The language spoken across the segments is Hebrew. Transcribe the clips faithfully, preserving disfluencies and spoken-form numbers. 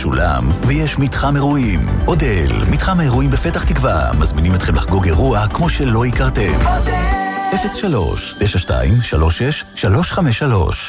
משולם, ויש מתחם אירועים. אודל, מתחם האירועים בפתח תקווה, מזמינים אתכם לחגוג אירוע כמו שלא הכרתם. אפס שלוש תשע שתיים שלוש שש שלוש חמש שלוש.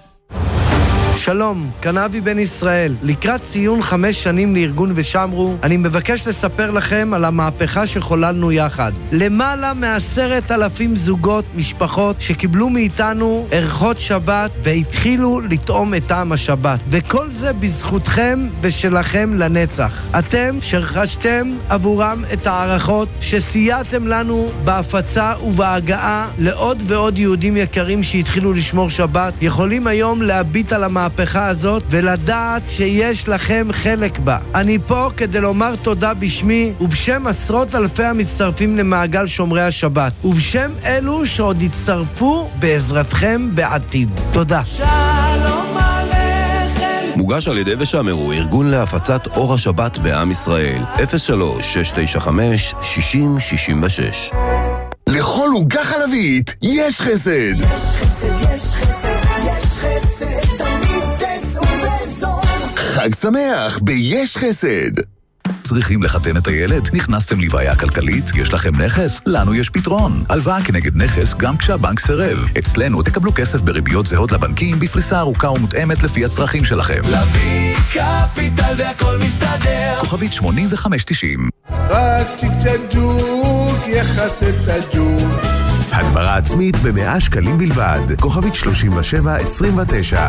שלום, כאן אבי בן ישראל. לקראת ציון חמש שנים לארגון ושמרו, אני מבקש לספר לכם על המהפכה שחוללנו יחד. למעלה מעשרת אלפים זוגות, משפחות, שקיבלו מאיתנו ערכות שבת והתחילו לטעום את טעם השבת. וכל זה בזכותכם ושלכם לנצח. אתם שרכשתם עבורם את הערכות שסייעתם לנו בהפצה ובהגעה לעוד ועוד יהודים יקרים שהתחילו לשמור שבת, יכולים היום להביט על המהפכה המהפכה הזאת ולדעת שיש לכם חלק בה. אני פה כדי לומר תודה בשמי ובשם עשרות אלפי המצטרפים למעגל שומרי השבת ובשם אלו שעוד יצטרפו בעזרתכם בעתיד. תודה. שלום עליכם. מוגש על ידי ושמרו, ארגון להפצת אור השבת בעם ישראל. אפס שלוש שש תשע חמש שישים שישים ושש. לכל עוגה חלבית יש חסד. יש חסד, יש חסד, יש חסד. חג שמח ביש חסד. צריכים לחתן את הילד? נכנסתם לבעיה כלכלית? יש לכם נכס? לנו יש פתרון. הלוואה כנגד נכס גם כשהבנק סירב. אצלנו תקבלו כסף בריביות זהות לבנקים בפריסה ארוכה ומותאמת לפי הצרכים שלכם. להביא קפיטל והכל מסתדר. כוכבית שמונים וחמש תשעים. רק תקתג'וק יחסת תג'וק. הגברה עצמית ב-מאה שקלים בלבד. כוכבית שלושים ושבע עשרים ותשע.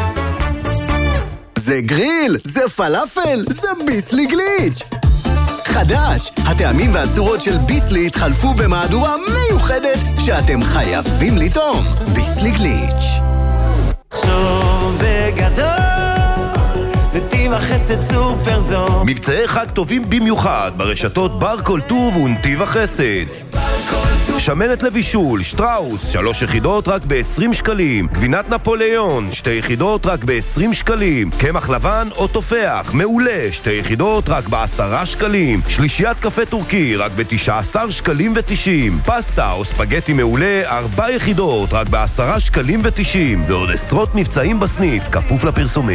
זה גריל, זה פלאפל, זה ביסלי גליץ'. חדש, הטעמים והצורות של ביסלי התחלפו במהדורה מיוחדת שאתם חייבים לטעום. ביסלי גליץ'. שוב בגדול, נתיב החסד סופר זול. מבצעי חג טובים במיוחד ברשתות בר כל טוב ונתיב החסד. שמנת לבישול, שטראוס, שלוש יחידות רק ב-עשרים שקלים. גבינת נפוליאון, שתי יחידות רק ב-עשרים שקלים. קמח לבן או תופח, מעולה, שתי יחידות רק ב-עשרה שקלים. שלישיית קפה טורקי רק ב-תשעה עשר שקלים ותשעים. פסטה או ספגטי מעולה, ארבע יחידות רק ב-עשרה שקלים ותשעים. ועוד עשרות מבצעים בסניף, כפוף לפרסומים.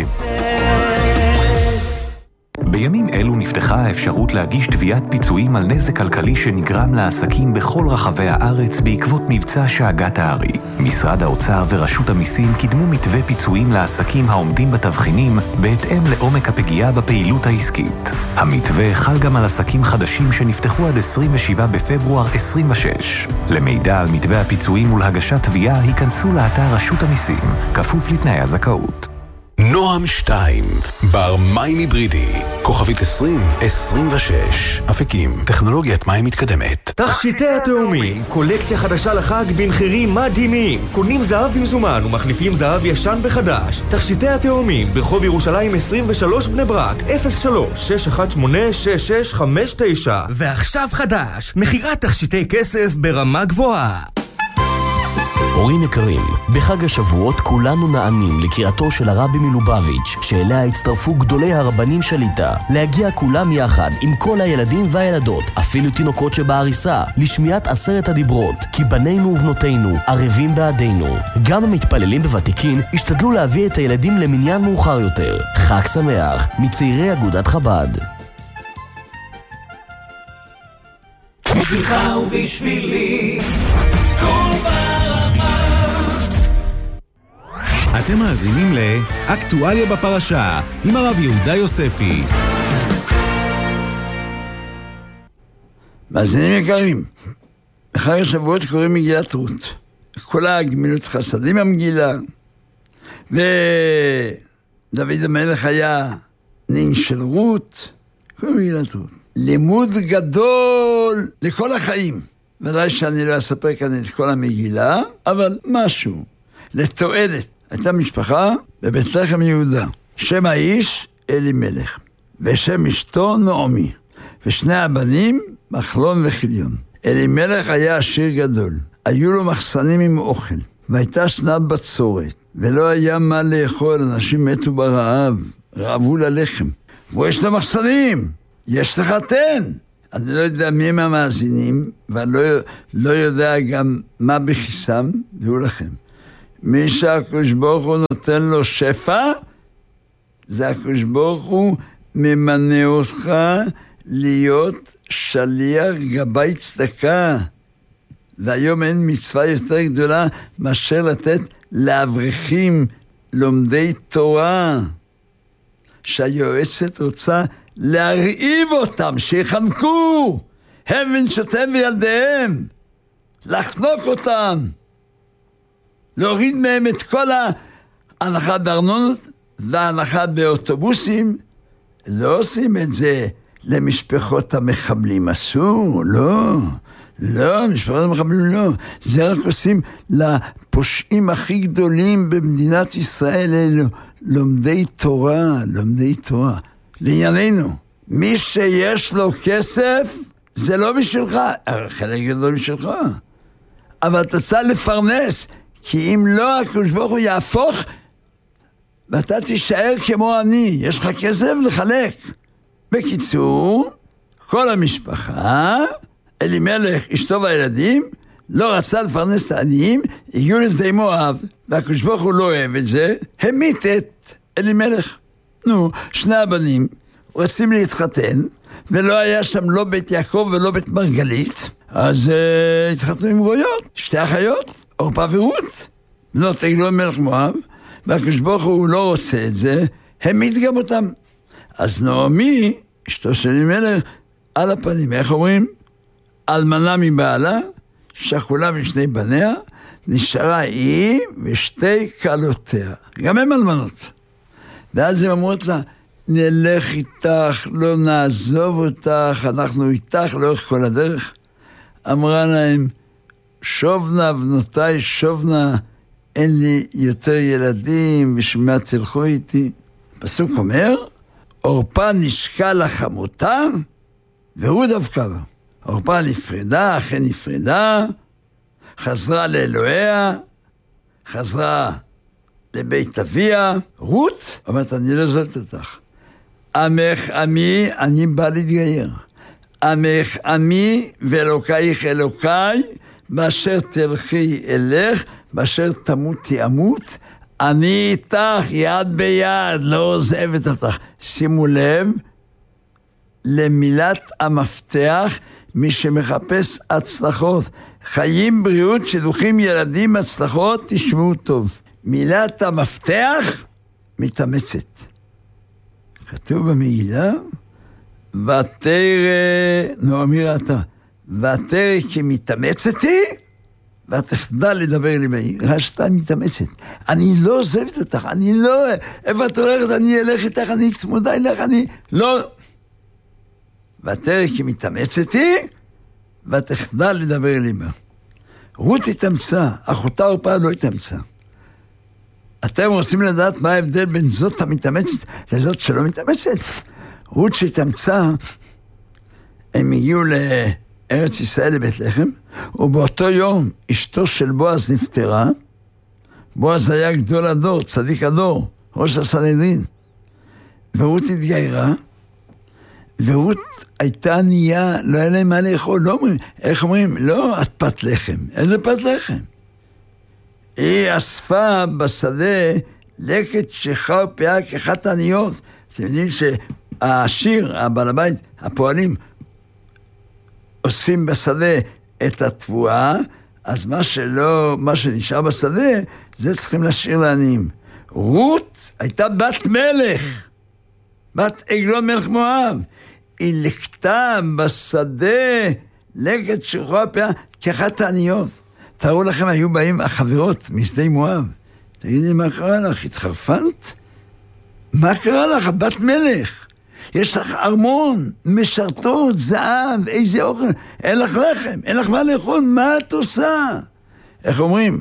בימים אלו נפתחה האפשרות להגיש תביעת פיצויים על נזק כלכלי שנגרם לעסקים בכל רחבי הארץ בעקבות מבצע שאגת הארי. משרד האוצר ורשות המיסים קידמו מתווה פיצויים לעסקים העומדים בתבחינים בהתאם לעומק הפגיעה בפעילות העסקית. המתווה חל גם על עסקים חדשים שנפתחו עד עשרים ושבעה בפברואר עשרים ושש. למידע על מתווה הפיצויים ולהגשת תביעה היכנסו לאתר רשות המיסים, כפוף לתנאי הזכאות. נועם שתיים, בר מים היברידי, כוכבית עשרים עשרים ושש, אפיקים, טכנולוגיית מים מתקדמת. תכשיטי התאומים, קולקציה חדשה לחג במחירים מדהימים. קונים זהב במזומן ומחליפים זהב ישן בחדש. תכשיטי התאומים, ברחוב ירושלים עשרים ושלוש בני ברק, אפס שלוש שש אחת שמונה שש שש חמש תשע. ועכשיו חדש, מחירת תכשיטי כסף ברמה גבוהה. הורים יקרים, בחג השבועות כולנו נענים לקריאתו של הרבי מלובביץ' שאליה הצטרפו גדולי הרבנים שליטה, להגיע כולם יחד עם כל הילדים והילדות, אפילו תינוקות שבעריסה, לשמיעת עשרת הדיברות, כי בנינו ובנותינו ערבים בעדינו. גם המתפללים בוותיקין השתדלו להביא את הילדים למניין מאוחר יותר. חג שמח מצעירי אגודת חב"ד. בשבילך ובשבילי כל ברמה. אתם מאזינים לאקטואליה בפרשה עם הרב יהודה יוספי. מאזינים יקרים, בחג השבועות קוראים מגילת רות. כל הגמילות חסדים המגילה, ודוד המלך היה נין של רות, קוראים מגילת רות. לימוד גדול לכל החיים. ודאי שאני לא אספר כאן את כל המגילה, אבל משהו לתועלת. הייתה משפחה בבית לחם יהודה. שם האיש אלימלך, ושם אשתו נעמי, ושני הבנים מחלון וחיליון. אלימלך היה עשיר גדול, היו לו מחסנים עם אוכל, והייתה שנת בצורת, ולא היה מה לאכול, אנשים מתו ברעב, רעבו ללחם. ויש לו מחסנים, יש לך תן. אני לא יודע מי הם המאזינים, ואני לא, לא יודע גם מה בכיסם, דעו לכם. מי שהקדוש ברוך הוא נותן לו שפע, זה הקדוש ברוך הוא ממנה אותך להיות שליח גבאי צדקה. והיום אין מצווה יותר גדולה מאשר לתת לאברכים לומדי תורה, שהיועצת רוצה להרעיב אותם, שיחנקו, הם ונשותיהם וילדיהם, לחנוק אותם, להוריד מהם את כל ההנחה בארנונות וההנחה באוטובוסים. לא עושים את זה למשפחות המחבלים, אסור, לא, לא, משפחות המחבלים לא, זה רק עושים לפושעים הכי גדולים במדינת ישראל, אלו לומדי תורה, לומדי תורה. לענייננו, מי שיש לו כסף, זה לא בשבילך, חלק גדול בשבילך, אבל אתה צריך לפרנס, כי אם לא, הקדוש ברוך הוא יהפוך, ואתה תישאר כמו אני, יש לך כסף לחלק. בקיצור, כל המשפחה, אלימלך, אשתו והילדים, לא רצה לפרנס את העניים, הגיעו לשדה מואב, והקדוש ברוך הוא לא אוהב את זה, המית את אלימלך. נו, שני הבנים רוצים להתחתן, ולא היה שם לא בית יעקב ולא בית מרגלית, אז uh, התחתנו עם רויות, שתי אחיות, אורפה ורות, בנות עגלון מלך מואב, והקדוש ברוך הוא לא רוצה את זה, המית גם אותם. אז נעמי, אשתו של אלימלך, על הפנים, איך אומרים? אלמנה מבעלה, שכולה משני בניה, נשארה היא ושתי כלותיה, גם הם אלמנות. ואז הם אמרות לה, נלך איתך, לא נעזוב אותך, אנחנו איתך לאורך כל הדרך. אמרה להם, שובנה בנותיי, שובנה, אין לי יותר ילדים, בשביל תלכו איתי. פסוק אומר, אורפה נשקה לחמותה, והוא דווקא בה. אורפה נפרדה, אחרי נפרדה, חזרה לאלוהיה, חזרה לבית אביה. רות אומרת, אני לא עוזבת אותך. עמך עמי, אני בא להתגייר. עמך עמי ואלוקייך אלוקיי, באשר תלכי אלך, באשר תמותי אמות, אני איתך יד ביד, לא עוזבת אותך. שימו לב למילת המפתח, מי שמחפש הצלחות, חיים, בריאות, שילוחים, ילדים, הצלחות, תשמעו טוב. מילת המפתח מתאמצת. כתוב במגילה, ותרא, נעמי ראתה, ותרא כי מתאמצתי, ותחדל לדבר לי בעיר. השתה מתאמצת. אני לא עוזבת אותך, אני לא, איפה את הולכת, אני אלך איתך, אני צמודה אליך, אני לא. ותרא כי מתאמצתי, ותחדל לדבר לי בה. רות התאמצה, אחותה אורפה לא התאמצה. אתם רוצים לדעת מה ההבדל בין זאת המתאמצת לזאת שלא מתאמצת? רות שהתאמצה, הם הגיעו לארץ ישראל, לבית לחם, ובאותו יום אשתו של בועז נפטרה. בועז היה גדול הדור, צדיק הדור, ראש הסנהדרין. ורות התגיירה, ורות הייתה ענייה, לא היה להם מה לאכול, לא אומרים, איך אומרים? לא, את פת לחם. איזה פת לחם? היא אספה בשדה לקט שכה ופאה כאחת העניות. אתם יודעים שהעשיר, הבעל הבית, הפועלים, אוספים בשדה את התבואה, אז מה שלא, מה שנשאר בשדה, זה צריכים להשאיר לעניים. רות הייתה בת מלך, בת עגלון מלך מואב. היא לקטה בשדה לקט שכה ופאה כאחת העניות. תראו לכם, היו באים החברות משדה מואב. תגידי, מה קרה לך? התחרפנת? מה קרה לך? בת מלך. יש לך ארמון, משרתות, זהב, איזה אוכל. אין לך לחם, אין לך מה לאכול, מה את עושה? איך אומרים?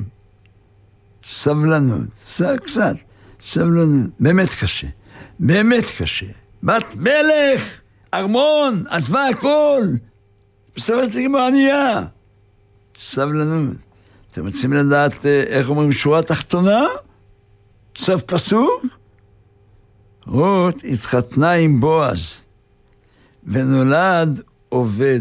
סבלנות, סע קצת, סבלנות. באמת קשה, באמת קשה. בת מלך, ארמון, עזבה הכל. מסתובבת לי כמו ענייה. סבלנות. אתם רוצים לדעת איך אומרים שורה תחתונה? סוף פסוק? רות התחתנה עם בועז, ונולד עובד.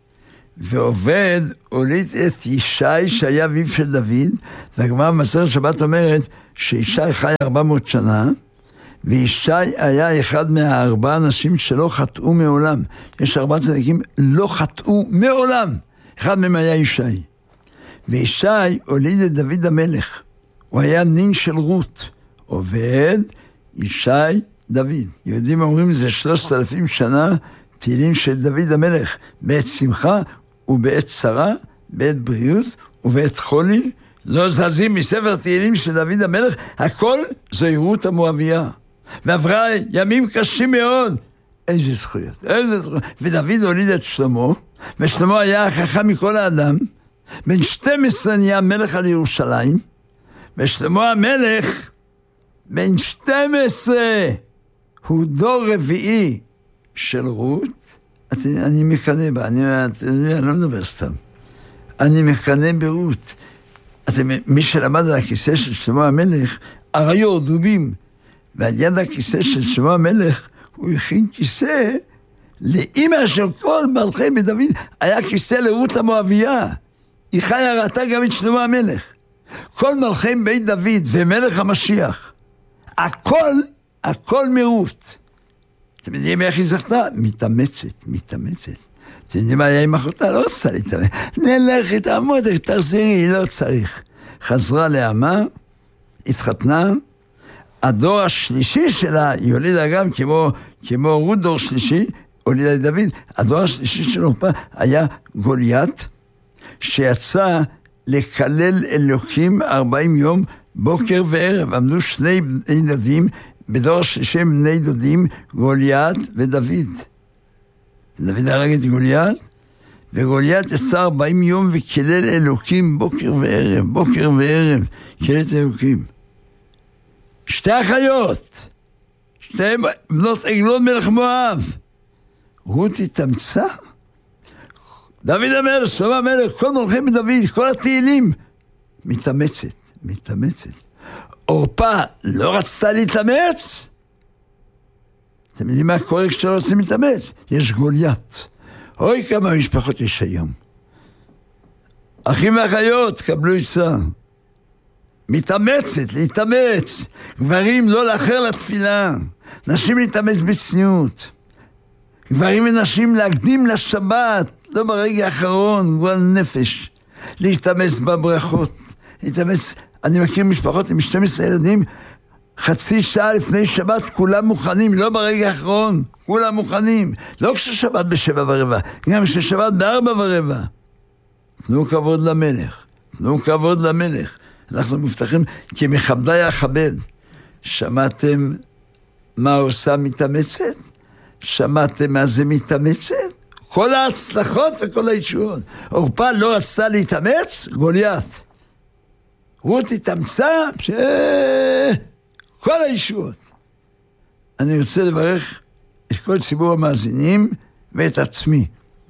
ועובד הוליד את ישי שהיה אביו של דוד, והגמרא במסכת שבת אומרת שישי חי ארבע מאות שנה, וישי היה אחד מהארבעה אנשים שלא חטאו מעולם. יש ארבעה צדיקים לא חטאו מעולם. אחד מהם היה ישי. וישי הוליד את דוד המלך. הוא היה נין של רות. עובד ישי דוד. יהודים אומרים זה שלושת אלפים שנה תהילים של דוד המלך. בעת שמחה ובעת צרה, בעת בריאות ובעת חולי. לא זזים מספר תהילים של דוד המלך. הכל זוהי רות המואביה. ועברה ימים קשים מאוד. איזה זכויות, איזה זכויות. ודוד הוליד את שלמה, ושלמה היה החכם מכל האדם. בן שתים עשרה נהיה מלך על ירושלים, ושלמה המלך, בן שתים עשרה, הוא דור רביעי של רות. אני, אני מקנה בה, אני, אני, אני לא מדבר סתם. אני מקנה ברות. אתם, מי שלמד על הכיסא של שלמה המלך, אריות, דובים, ועל יד הכיסא של שלמה המלך, הוא הכין כיסא לאמא של כל מלכי בית דוד, היה כיסא לרות המואביה. היא חיה ראתה גם את שלמה המלך. כל מלכי בית דוד ומלך המשיח, הכל, הכל מרות. אתם יודעים איך היא זכתה? מתאמצת, מתאמצת. אתם יודעים מה היה עם אחותה? לא רצתה להתאמצת. נלך תעמוד, תחזרי, היא לא צריך. חזרה לעמה, התחתנה, הדור השלישי שלה, היא הולידה גם כמו, כמו רות דור שלישי, הולידה את דוד. הדור השלישי שלו היה גוליית, שיצא לקלל אלוקים ארבעים יום, בוקר וערב. עמדו שני בני דודים, בדור השלישי בני דודים, גוליית ודוד. דוד הרג את גוליית, וגוליית יצא ארבעים יום וקלל אלוקים בוקר וערב, בוקר וערב, קלל את אלוקים. שתי אחיות, שתי בנות עגלון מלך מואב. רות התאמצה. דוד המלך, שלמה המלך, כל מלכי בית דוד, כל התהילים, מתאמצת, מתאמצת. אורפה לא רצתה להתאמץ? אתם יודעים מה קורה כשלא רוצים להתאמץ? יש גוליית. אוי כמה משפחות יש היום. אחים ואחיות, קבלו עצה. מתאמצת, להתאמץ. גברים לא לאחר לתפילה. נשים להתאמץ בצניעות. גברים ונשים להקדים לשבת, לא ברגע האחרון, גועל נפש. להתאמץ בברכות. להתאמץ, אני מכיר משפחות עם שנים עשר ילדים, חצי שעה לפני שבת כולם מוכנים, לא ברגע האחרון, כולם מוכנים. לא כששבת בשבע ורבע, גם כששבת בארבע ורבע. תנו כבוד למלך, תנו כבוד למלך. אנחנו מבטחים כי מכבדי אכבד. שמעתם מה עושה מתאמצת? שמעתם מה זה מתאמצת? כל ההצלחות וכל הישועות. אורפה לא רצתה להתאמץ, גוליית. רות התאמצה, ש... כל הישועות. אני רוצה לברך את כל ציבור המאזינים ואת עצמי.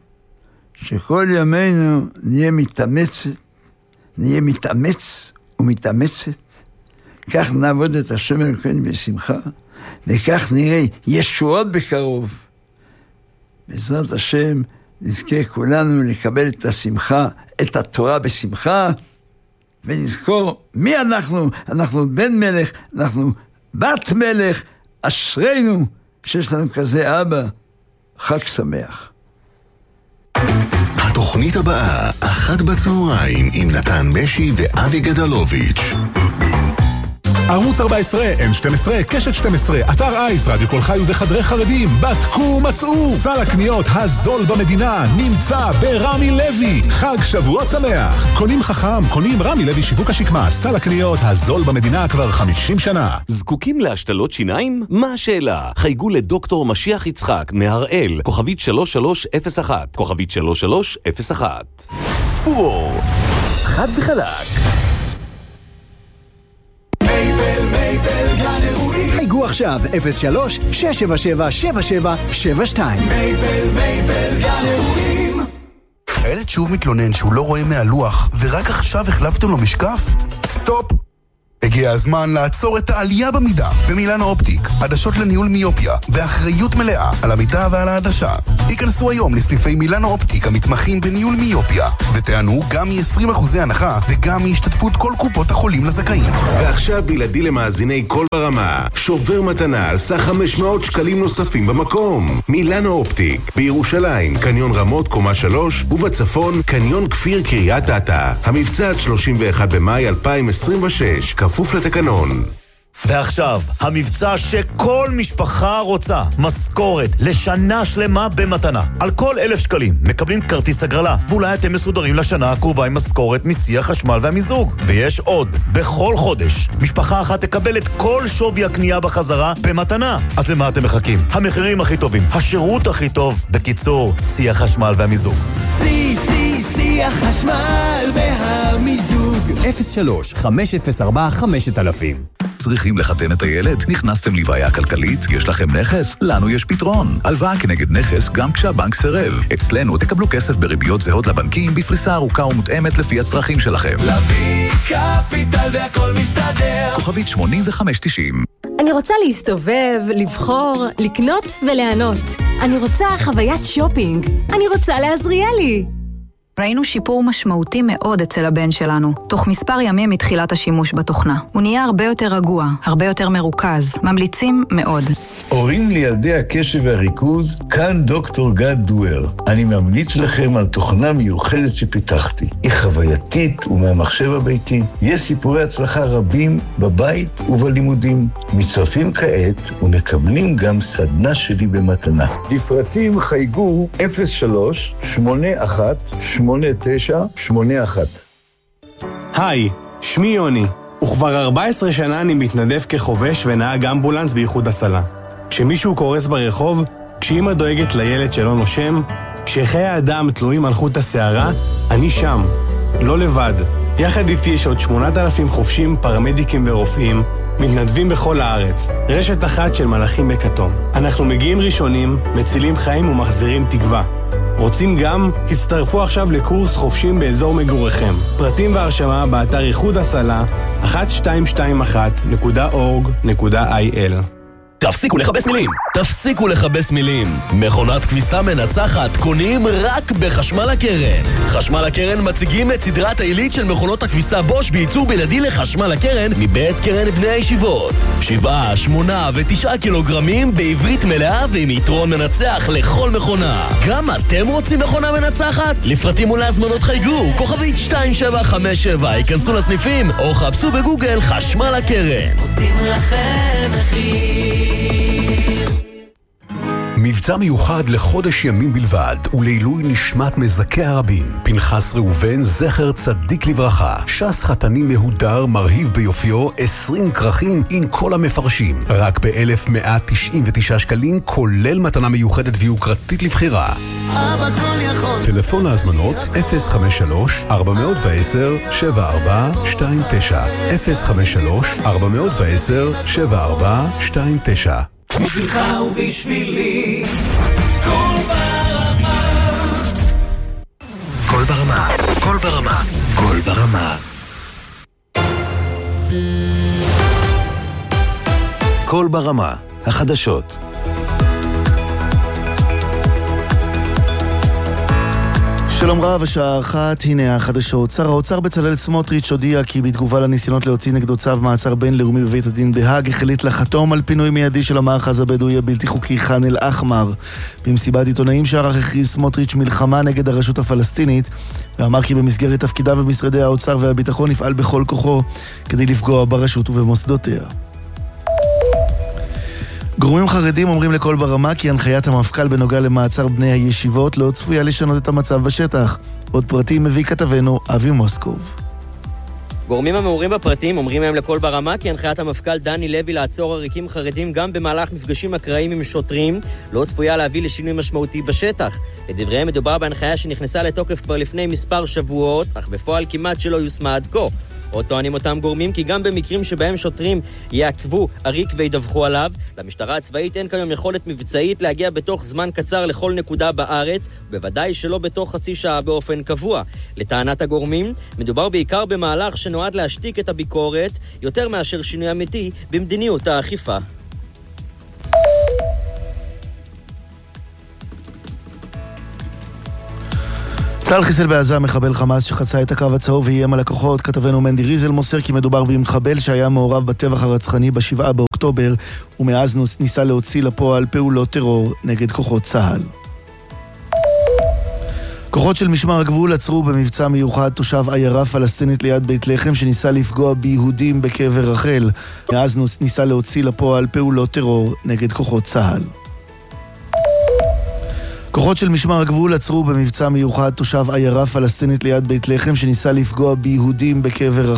שכל ימינו נהיה מתאמצת, נהיה מתאמץ ומתאמצת. כך נעבוד את השם אלוקינו בשמחה, וכך נראה ישועות בקרוב. בעזרת השם נזכה כולנו לקבל את השמחה, את התורה בשמחה, ונזכור מי אנחנו. אנחנו בן מלך, אנחנו בת מלך, אשרינו שיש לנו כזה אבא. חג שמח. התוכנית הבאה, אחת בצהריים, עם נתן משי ואבי גדלוביץ'. ערוץ ארבע עשרה, אן שתים עשרה, קשת שתים עשרה, אתר אייס, רדיו כל חי וחדרי חרדים, בדקו מצאו. סל הקניות הזול במדינה נמצא ברמי לוי. חג שבועות שמח. קונים חכם, קונים רמי לוי שיווק השקמה. סל הקניות הזול במדינה כבר חמישים שנה. זקוקים להשתלות שיניים? מה השאלה? חייגו לדוקטור משיח יצחק מהראל, כוכבית שלוש שלוש אפס אחת, כוכבית שלוש שלוש אפס אחת. פור, חד וחלק. חייגו עכשיו אפס שלוש שש שבע שבע שבע שבע שבע שתיים. מייבל מייבל גן אירועים. הילד שוב מתלונן שהוא לא רואה מהלוח ורק עכשיו החלפתם לו משקף? סטופ! הגיע הזמן לעצור את העלייה במידה במילאנו אופטיק, עדשות לניהול מיופיה, באחריות מלאה על המידה ועל העדשה. היכנסו היום לסניפי מילאנו אופטיק המתמחים בניהול מיופיה, ותענו גם מ-עשרים אחוזי הנחה וגם מהשתתפות כל קופות החולים לזכאים. ועכשיו בלעדי למאזיני כל ברמה, שובר מתנה על סך חמש מאות שקלים נוספים במקום. מילאנו אופטיק, בירושלים, קניון רמות קומה שלוש, ובצפון, קניון כפיר קריית אתא. המבצע עד שלושים ואחד במאי אלפיים עשרים ושש, כפוף לתקנון. ועכשיו, המבצע שכל משפחה רוצה, משכורת לשנה שלמה במתנה. על כל אלף שקלים מקבלים כרטיס הגרלה, ואולי אתם מסודרים לשנה הקרובה עם משכורת מסי החשמל והמיזוג. ויש עוד, בכל חודש, משפחה אחת תקבל את כל שווי הקנייה בחזרה במתנה. אז למה אתם מחכים? המחירים הכי טובים, השירות הכי טוב, בקיצור, סי החשמל והמיזוג. סי, סי, סי החשמל והמיזוג. אפס שלוש חמש אפס ארבע חמש אלפים. צריכים לחתן את הילד? נכנסתם לבעיה כלכלית? יש לכם נכס? לנו יש פתרון. הלוואה כנגד נכס גם כשהבנק סירב. אצלנו תקבלו כסף בריביות זהות לבנקים בפריסה ארוכה ומותאמת לפי הצרכים שלכם. להביא קפיטל והכל מסתדר. כוכבית שמונים וחמש תשעים. אני רוצה להסתובב, לבחור, לקנות וליהנות. אני רוצה חוויית שופינג. אני רוצה לעזריאלי. ראינו שיפור משמעותי מאוד אצל הבן שלנו, תוך מספר ימים מתחילת השימוש בתוכנה. הוא נהיה הרבה יותר רגוע, הרבה יותר מרוכז, ממליצים מאוד. הורים לילדי הקשב והריכוז, כאן דוקטור גד דואר. אני ממליץ לכם על תוכנה מיוחדת שפיתחתי. היא חווייתית ומהמחשב הביתי. יש סיפורי הצלחה רבים בבית ובלימודים. מצטרפים כעת ומקבלים גם סדנה שלי במתנה. לפרטים חייגו אפס שלוש שמונה אחת שמונה תשע שמונה אחת. היי, שמי יוני, וכבר ארבע עשרה שנה אני מתנדב כחובש ונהג אמבולנס באיחוד הצלה. כשמישהו קורס ברחוב, כשאמא דואגת לילד שלא נושם, כשחיי האדם תלויים על חוט השערה, אני שם, לא לבד. יחד איתי יש עוד שמונת אלפים חובשים, פרמדיקים ורופאים, מתנדבים בכל הארץ, רשת אחת של מלאכים בכתום. אנחנו מגיעים ראשונים, מצילים חיים ומחזירים תקווה. רוצים גם? הצטרפו עכשיו לקורס חופשים באזור מגוריכם. פרטים והרשמה באתר איחוד הצלה אחת שתיים שתיים אחת נקודה אורג נקודה איי אל. תפסיקו לחבש מילים, תפסיקו לחבש מילים. מכונת כביסה מנצחת קונים רק בחשמל הקרן. חשמל הקרן מציגים את סדרת העילית של מכונות הכביסה בוש בייצור בלעדי לחשמל הקרן מבית קרן בני הישיבות. שבעה, שמונה ותשעה קילוגרמים בעברית מלאה ועם יתרון מנצח לכל מכונה. גם אתם רוצים מכונה מנצחת? לפרטים ולהזמנות חייגו, כוכבית שתיים שבע חמש שבע, ייכנסו לסניפים או חפשו בגוגל חשמל הקרן. עושים לכם מחיר. מבצע מיוחד לחודש ימים בלבד ולעילוי נשמת מזכי הרבים. פנחס ראובן זכר צדיק לברכה, שס חתני מהודר מרהיב ביופיו, עשרים כרכים עם כל המפרשים, רק ב-אלף מאה תשעים ותשעה שקלים, כולל מתנה מיוחדת ויוקרתית לבחירה. אבא כל יכול. טלפון להזמנות אפס חמש שלוש ארבע עשר שבע ארבע שתיים תשע אפס חמש שלוש ארבע עשר שבע ארבע שתיים תשע. בשבילך ובשבילי, כל ברמה. כל ברמה, כל ברמה, כל ברמה. כל ברמה, החדשות. שלום רב, השעה אחת, הנה החדשות. שר האוצר בצלאל סמוטריץ' הודיע כי בתגובה לניסיונות להוציא נגדו צו מעצר בינלאומי בבית הדין בהאג, החליט לחתום על פינוי מיידי של המאחז הבדואי הבלתי חוקי ח'אן אל-אחמר. במסיבת עיתונאים שערך הכריז סמוטריץ' מלחמה נגד הרשות הפלסטינית, ואמר כי במסגרת תפקידיו במשרדי האוצר והביטחון יפעל בכל כוחו כדי לפגוע ברשות ובמוסדותיה. גורמים חרדים אומרים לכל ברמה כי הנחיית המפכ"ל בנוגע למעצר בני הישיבות לא צפויה לשנות את המצב בשטח. עוד פרטים מביא כתבנו אבי מוסקוב. גורמים המעורים בפרטים אומרים מהם לכל ברמה כי הנחיית המפכ"ל דני לוי לעצור עריקים חרדים גם במהלך מפגשים אקראיים עם שוטרים לא צפויה להביא לשינוי משמעותי בשטח. לדבריהם מדובר בהנחיה שנכנסה לתוקף כבר לפני מספר שבועות, אך בפועל כמעט שלא יושמה עד כה. עוד טוענים אותם גורמים כי גם במקרים שבהם שוטרים יעקבו עריק וידווחו עליו, למשטרה הצבאית אין כיום יכולת מבצעית להגיע בתוך זמן קצר לכל נקודה בארץ, בוודאי שלא בתוך חצי שעה באופן קבוע. לטענת הגורמים, מדובר בעיקר במהלך שנועד להשתיק את הביקורת, יותר מאשר שינוי אמיתי במדיניות האכיפה. צה"ל חיסל בעזה מחבל חמאס שחצה את הקו הצהוב ואיים על הכוחות. כתבנו מנדי ריזל מוסר כי מדובר במחבל שהיה מעורב בטבח הרצחני בשבעה באוקטובר, ומאז ניסה להוציא לפועל פעולות טרור נגד כוחות צה"ל. כוחות של משמר הגבול עצרו במבצע מיוחד תושב עיירה פלסטינית ליד בית לחם שניסה לפגוע ביהודים בקבר רחל. מאז ניסה להוציא לפועל פעולות טרור נגד כוחות צה"ל. כוחות של משמר הגבול עצרו במבצע מיוחד תושב עיירה פלסטינית ליד בית לחם שניסה לפגוע ביהודים בקבר רחל.